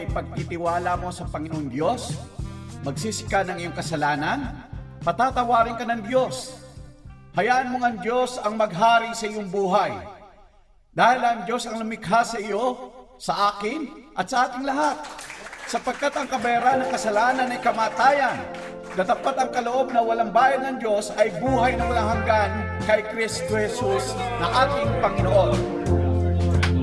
ay pagtitiwala mo sa Panginoong Diyos, magsisi ka ng iyong kasalanan, patatawarin ka ng Diyos. Hayaan mo ang Diyos ang maghari sa iyong buhay. Dahil ang Diyos ang lumikha sa iyo, sa akin, at sa ating lahat. Sapagkat ang kabayaran ng kasalanan ay kamatayan. Datapat ang kaloob na walang bayad ng Diyos ay buhay na walang hanggan kay Kristo Jesus na ating Panginoon.